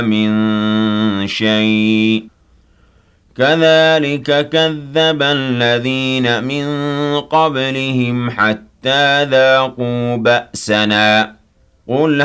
مِن شَيْءٍ كَذَٰلِكَ كَذَّبَ الَّذِينَ مِن قَبْلِهِمْ حَتَّىٰ ذَاقُوا بَأْسَنَا قُلْ